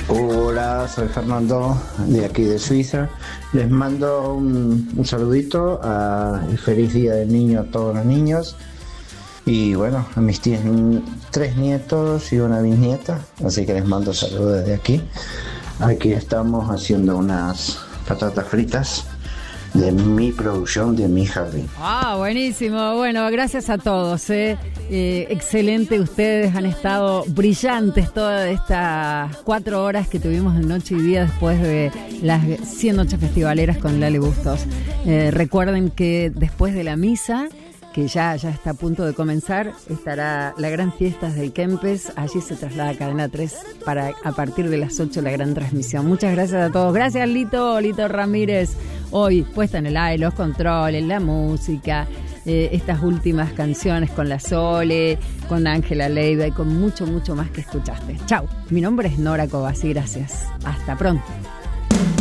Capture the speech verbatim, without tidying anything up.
Hola, soy Fernando de aquí de Suiza. Les mando un, un saludito a el feliz día del niño a todos los niños y bueno, a mis tías, tres nietos y una bisnieta, así que les mando saludos desde aquí. Aquí estamos haciendo unas patatas fritas de mi producción, de mi jardín. Ah, buenísimo. Bueno, gracias a todos. ¿eh? Eh, excelente, ustedes han estado brillantes todas estas cuatro horas que tuvimos de noche y día después de las cien noches festivaleras con Lali Bustos. Eh, recuerden que después de la misa, que ya, ya está a punto de comenzar, estará la gran fiesta del Kempes. Allí se traslada a Cadena tres para a partir de las ocho la gran transmisión. Muchas gracias a todos. Gracias, Lito, Lito Ramírez. Hoy puesta en el aire, los controles, la música, eh, estas últimas canciones con la Sole, con Ángela Leiva y con mucho, mucho más que escuchaste. Chau, mi nombre es Nora Cobasi, gracias. Hasta pronto.